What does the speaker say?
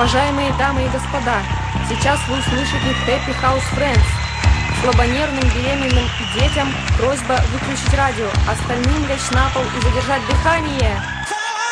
Уважаемые дамы и господа, сейчас вы услышите Happy House Friends. Слабонервным, беременным и детям просьба выключить радио, остальным лечь на пол и задержать дыхание.